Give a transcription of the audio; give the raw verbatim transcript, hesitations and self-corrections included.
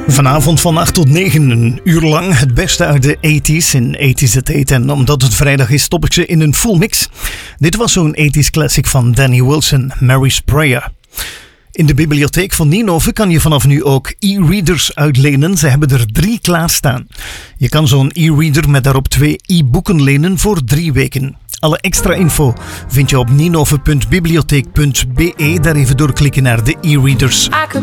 Vanavond van acht tot negen, een uur lang het beste uit de tachtiger in tachtiger at eight. En omdat het vrijdag is, stop ik ze in een full mix. Dit was zo'n tachtiger classic van Danny Wilson, Mary's Prayer. In de bibliotheek van Ninove kan je vanaf nu ook e-readers uitlenen. Ze hebben er drie klaarstaan. Je kan zo'n e-reader met daarop twee e-boeken lenen voor drie weken. Alle extra info vind je op ninove punt bibliotheek punt be. Daar even doorklikken naar de e-readers.